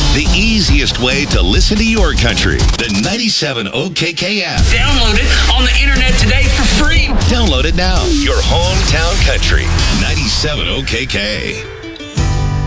The easiest way to listen to your country. The 97 OKK app. Download it on the internet today for free. Download it now. Your hometown country. 97 OKK.